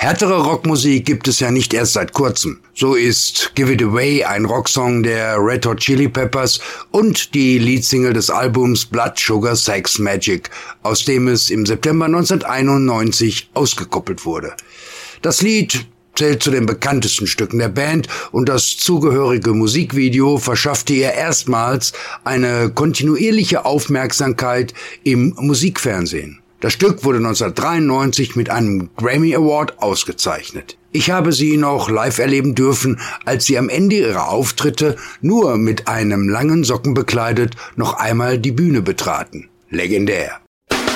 Härtere Rockmusik gibt es ja nicht erst seit kurzem. So ist Give It Away ein Rocksong der Red Hot Chili Peppers und die Leadsingle des Albums Blood Sugar Sex Magik, aus dem es im September 1991 ausgekoppelt wurde. Das Lied zählt zu den bekanntesten Stücken der Band und das zugehörige Musikvideo verschaffte ihr erstmals eine kontinuierliche Aufmerksamkeit im Musikfernsehen. Das Stück wurde 1993 mit einem Grammy Award ausgezeichnet. Ich habe sie noch live erleben dürfen, als sie am Ende ihrer Auftritte nur mit einem langen Socken bekleidet noch einmal die Bühne betraten. Legendär.